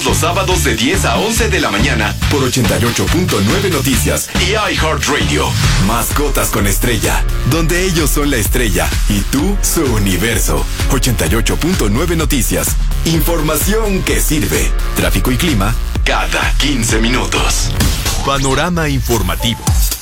los sábados de 10 a 11 de la mañana por 88.9 Noticias y iHeartRadio. Mascotas con Estrella, donde ellos son la estrella y tú su universo. 88.9 Noticias. Información que sirve. Tráfico y clima cada 15 minutos. Panorama informativo.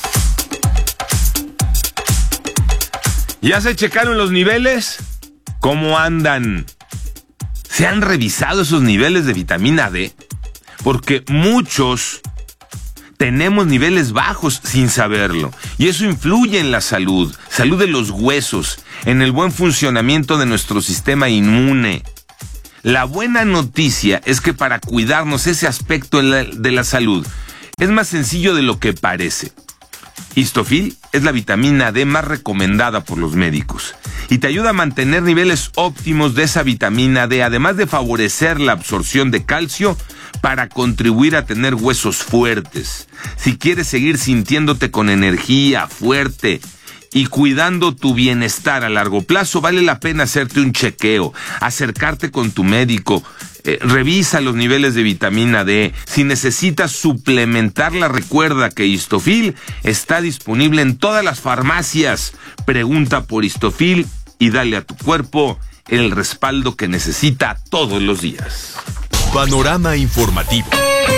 ¿Ya se checaron los niveles? ¿Cómo andan? ¿Se han revisado esos niveles de vitamina D? Porque muchos tenemos niveles bajos sin saberlo. Y eso influye en la salud de los huesos, en el buen funcionamiento de nuestro sistema inmune. La buena noticia es que para cuidarnos ese aspecto de la salud es más sencillo de lo que parece. Histofil es la vitamina D más recomendada por los médicos y te ayuda a mantener niveles óptimos de esa vitamina D, además de favorecer la absorción de calcio para contribuir a tener huesos fuertes. Si quieres seguir sintiéndote con energía, fuerte y cuidando tu bienestar a largo plazo, vale la pena hacerte un chequeo, acercarte con tu médico. Revisa los niveles de vitamina D. Si necesitas suplementarla, recuerda que Histofil está disponible en todas las farmacias. Pregunta por Histofil y dale a tu cuerpo el respaldo que necesita todos los días. Panorama informativo.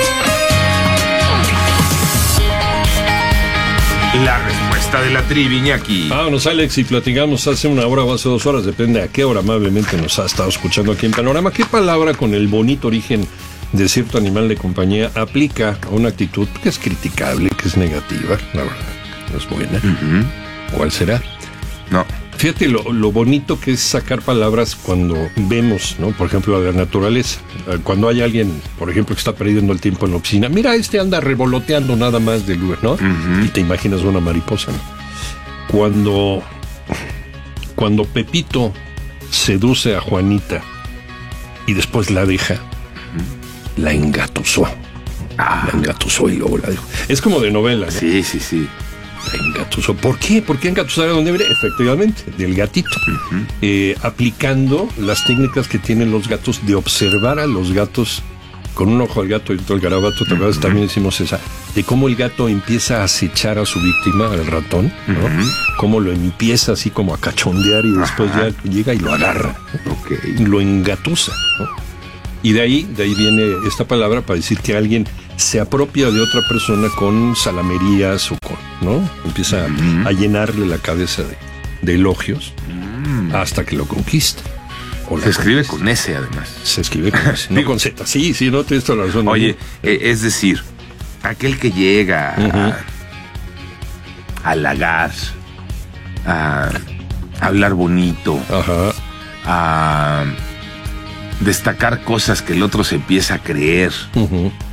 La respuesta de la trivia, Iñaki. Vámonos, Alex, y platicamos hace una hora o hace 2 horas, depende a qué hora amablemente nos ha estado escuchando aquí en Panorama. ¿Qué palabra con el bonito origen de cierto animal de compañía aplica a una actitud que es criticable, que es negativa, la verdad, no es buena? ¿Cuál será? No. Fíjate lo bonito que es sacar palabras cuando vemos, ¿no? Por ejemplo, a la naturaleza. Cuando hay alguien, por ejemplo, que está perdiendo el tiempo en la oficina, mira, anda revoloteando nada más del lugar, ¿no? Y te imaginas una mariposa, ¿no? Cuando Pepito seduce a Juanita y después la deja, la engatusó. La engatusó y luego la dejó. Es como de novela, ¿no? Sí. Engatusó. ¿Por qué? ¿Por qué engatusar a don Ebre? Efectivamente, del gatito. Aplicando las técnicas que tienen los gatos de observar a los gatos con un ojo al gato y otro al garabato. ¿Te acuerdas? También decimos esa, de cómo el gato empieza a acechar a su víctima, al ratón, ¿no? Cómo lo empieza así como a cachondear y después ya llega y lo agarra, ¿no? Lo engatusa, ¿no? Y de ahí viene esta palabra para decir que alguien se apropia de otra persona con salamerías o con, ¿no? Empieza a llenarle la cabeza de elogios hasta que lo conquista. Se escribe con S, además. Se escribe con S, no con Z. Sí, no tienes toda la razón. Oye, es decir, aquel que llega a halagar, a hablar bonito, a destacar cosas que el otro se empieza a creer,